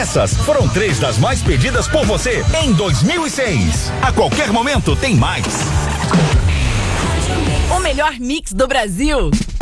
Essas foram 3 das mais pedidas por você em 2006. A qualquer momento tem mais. O melhor mix do Brasil.